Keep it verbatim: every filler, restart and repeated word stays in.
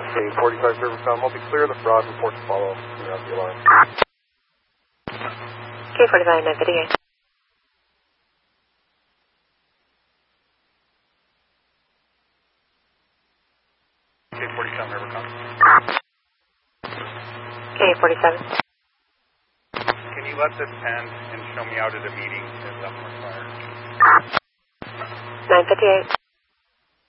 K forty-five Rivercom, I'll be clear of the fraud report to follow. Clear out the alarm. K forty-five, nine fifty-eight. K forty-seven Rivercom. K forty-seven. Can you let this end and show me out at a meeting as I'm required? nine fifty-eight.